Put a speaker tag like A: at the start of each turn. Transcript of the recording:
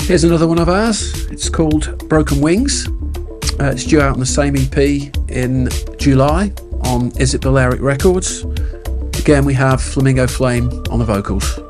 A: Here's another one of ours. It's called Broken Wings. It's due out on the same EP in July on Is It Balearic Records. Again, we have Flamingo Flame on the vocals.